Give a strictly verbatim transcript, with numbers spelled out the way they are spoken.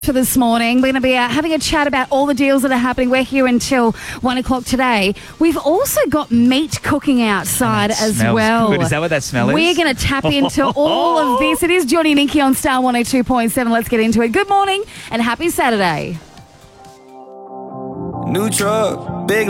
For this morning, we're going to be uh, having a chat about all the deals that are happening. We're here until one o'clock today. We've also got meat cooking outside as Smells well. good. Is that what that smell is? We're going to tap into all of this. It is Johnny and Nikki on Star one oh two point seven. Let's get into it. Good morning and happy Saturday. New truck, big